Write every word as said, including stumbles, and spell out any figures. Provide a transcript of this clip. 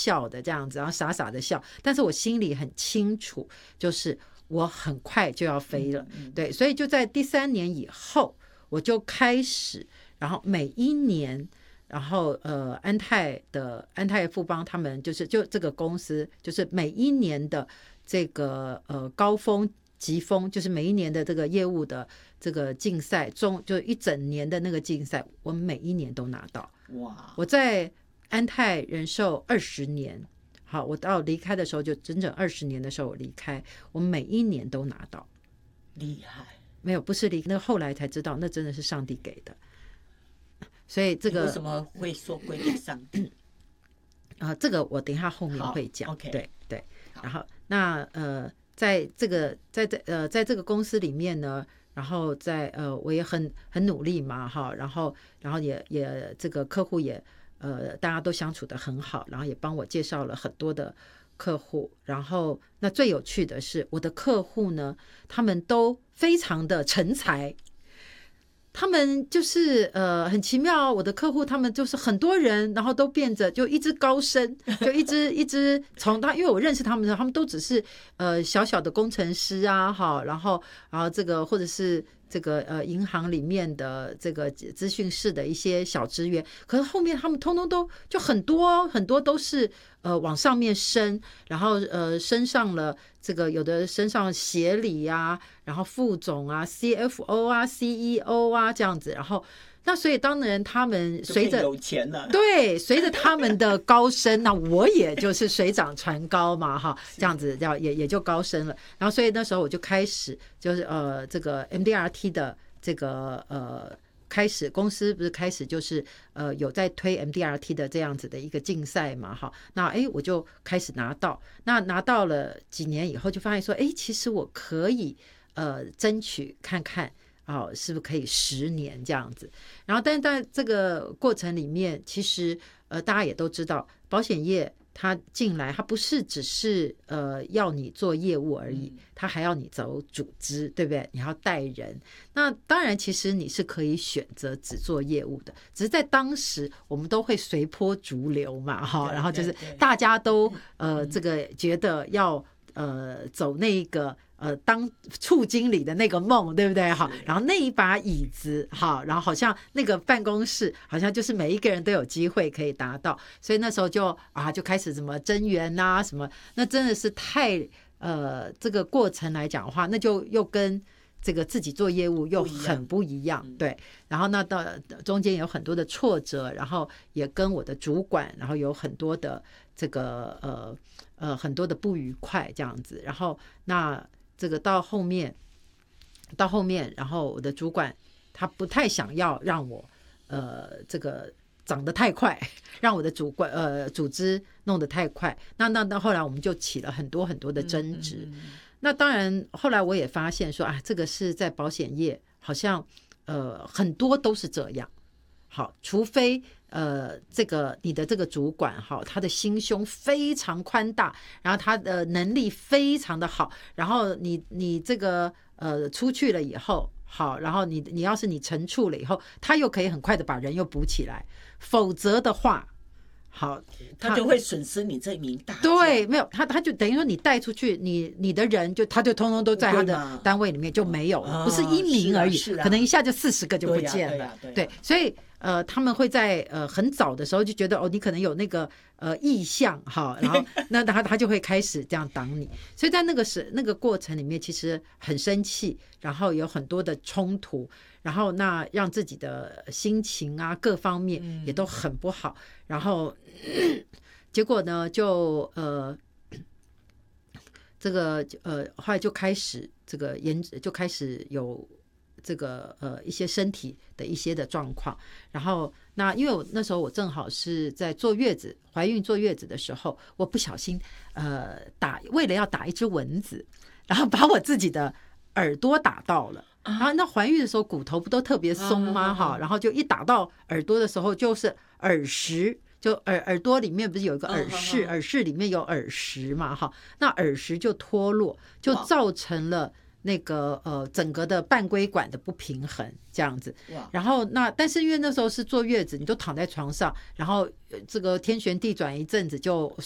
笑的这样子，然后傻傻的笑，但是我心里很清楚，就是我很快就要飞了，嗯嗯对，所以就在第三年以后，我就开始，然后每一年。然后呃，安泰的安泰富邦他们就是就这个公司，就是每一年的这个呃高峰疾风，就是每一年的这个业务的这个竞赛中，就一整年的那个竞赛，我每一年都拿到。哇！我在安泰人寿二十年，好，我到离开的时候就整整二十年的时候我离开，我每一年都拿到。 厉害！ 没有，不是离，那后来才知道，那真的是上帝给的。所以这个为什么会说归给上帝？ 啊、呃，这个我等一下后面会讲。 okay. 对对。然后那呃，在这个在这呃在这个公司里面呢，然后在呃我也很很努力嘛哈，然后然后也也这个客户也呃大家都相处得很好，然后也帮我介绍了很多的客户。然后那最有趣的是，我的客户呢，他们都非常的成才。他们就是呃很奇妙，我的客户他们就是很多人，然后都变着就一直高升，就一直一直从他，因为我认识他们的时候，他们都只是呃小小的工程师啊，哈，然后然后这个或者是这个呃银行里面的这个资讯室的一些小职员，可是后面他们通通都就很多很多都是呃往上面升，然后呃升上了这个有的升上协理啊，然后副总啊 C F O 啊 C E O 啊这样子，然后那所以当然他们随着有钱了， 对，随着他们的高升，那我也就是水涨船高嘛哈，这样子要也也就高升了。然后所以那时候我就开始就是呃这个 M D R T 的这个呃开始公司不是开始就是呃有在推 M D R T 的这样子的一个竞赛嘛哈，那哎我就开始拿到，那拿到了几年以后就发现说，哎其实我可以呃争取看看。哦，是不是可以十年这样子？然后，但是在这个过程里面，其实呃，大家也都知道，保险业它进来，它不是只是呃要你做业务而已，它还要你走组织，对不对？你要带人。那当然，其实你是可以选择只做业务的，只是在当时我们都会随波逐流嘛，哈，然后就是大家都呃这个觉得要呃走那个。呃，当处经理的那个梦，对不对？好，然后那一把椅子，好，然后好像那个办公室，好像就是每一个人都有机会可以达到，所以那时候就啊，就开始什么增援啊，什么，那真的是太呃，这个过程来讲的话，那就又跟这个自己做业务又很不一样，对。然后那到中间有很多的挫折，然后也跟我的主管，然后有很多的这个呃呃很多的不愉快这样子，然后那。这个到后面，到后面，然后我的主管他不太想要让我，呃，这个长得太快，让我的主管呃组织弄得太快。那那那后来我们就起了很多很多的争执。嗯嗯嗯那当然后来我也发现说啊，这个是在保险业，好像呃很多都是这样。好，除非呃，这个你的这个主管哈，他的心胸非常宽大，然后他的能力非常的好，然后你你这个呃出去了以后，好，然后你你要是你惩处了以后，他又可以很快的把人又补起来，否则的话。好， 他就会损失你这名大将。 对，没有他，他就等于说你带出去，你你的人就他就通通都在他的单位里面就没有了，不是一名而已， 是啊是啊、 可能一下就四十个就不见了。 对、啊对啊对，所以呃，他们会在呃很早的时候就觉得哦，你可能有那个呃意向哈，然后那他他就会开始这样挡你，所以在那个时那个过程里面，其实很生气，然后有很多的冲突。然后那让自己的心情啊各方面也都很不好，嗯、然后、嗯、结果呢就呃这个呃后来就开始这个研就开始有这个呃一些身体的一些的状况，然后那因为我那时候我正好是在坐月子怀孕坐月子的时候，我不小心呃打为了要打一只蚊子，然后把我自己的耳朵打到了。然后那怀孕的时候骨头不都特别松吗？哈，然后就一打到耳朵的时候就是耳石，就耳耳朵里面不是有一个耳室，耳室里面有耳石嘛？哈，那耳石就脱落，就造成了那个呃整个的半规管的不平衡这样子。然后那但是因为那时候是坐月子，你都躺在床上，然后这个天旋地转一阵子就